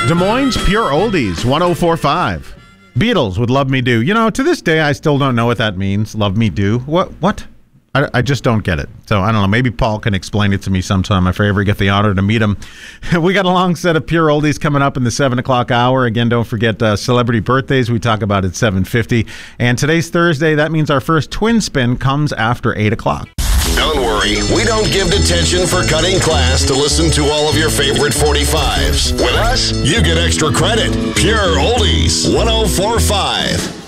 Des Moines Pure Oldies, 104.5. Beatles with Love Me Do. You know, to this day, I still don't know what that means, Love Me Do. What? I just don't get it. So, I don't know. Maybe Paul can explain it to me sometime if I ever get the honor to meet him. We got a long set of Pure Oldies coming up in the 7 o'clock hour. Again, don't forget celebrity birthdays we talk about at 7:50. And today's Thursday. That means our first twin spin comes after 8 o'clock. Don't worry, we don't give detention for cutting class to listen to all of your favorite 45s. With us, you get extra credit. Pure Oldies, 104.5.